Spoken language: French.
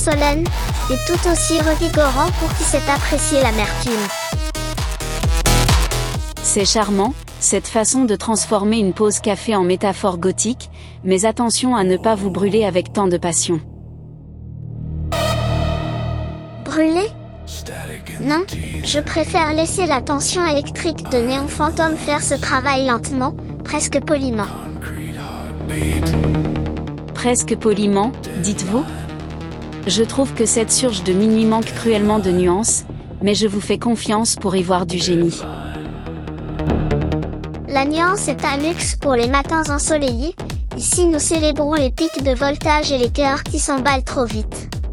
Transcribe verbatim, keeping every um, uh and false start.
solennel, et tout aussi revigorant pour qui sait apprécier l'amertume. C'est charmant, cette façon de transformer une pause café en métaphore gothique, mais attention à ne pas vous brûler avec tant de passion. Brûler ? Non, je préfère laisser la tension électrique de Néon Fantôme faire ce travail lentement, presque poliment. Presque poliment, dites-vous ? Je trouve que cette surge de minuit manque cruellement de nuances, mais je vous fais confiance pour y voir du génie. La nuance est un luxe pour les matins ensoleillés, ici nous célébrons les pics de voltage et les cœurs qui s'emballent trop vite.